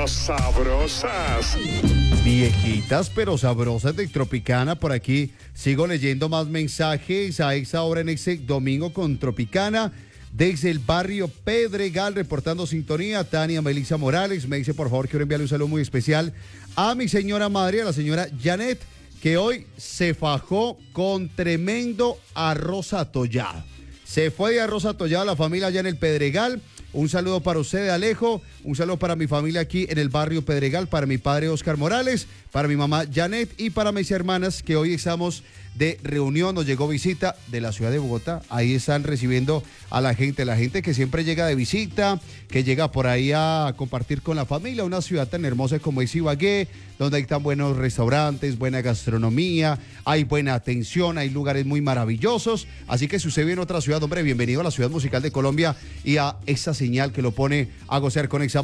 pero sabrosas. Viejitas pero sabrosas de Tropicana. Por aquí sigo leyendo más mensajes a esa hora en ese domingo con Tropicana. Desde el barrio Pedregal, reportando sintonía, Tania Melissa Morales me dice, por favor, quiero enviarle un saludo muy especial a mi señora madre, a la señora Janet, que hoy se fajó con tremendo arroz atollado. Se fue de arroz atollado la familia allá en el Pedregal. Un saludo para usted, Alejo. Un saludo para mi familia aquí en el barrio Pedregal, para mi padre Oscar Morales, para mi mamá Janet y para mis hermanas que hoy estamos de reunión. Nos llegó visita de la ciudad de Bogotá. Ahí están recibiendo a la gente que siempre llega de visita, que llega por ahí a compartir con la familia. Una ciudad tan hermosa como es Ibagué, donde hay tan buenos restaurantes, buena gastronomía, hay buena atención, hay lugares muy maravillosos. Así que si usted viene a otra ciudad, hombre, bienvenido a la ciudad musical de Colombia y a esa señal que lo pone a gozar con Exa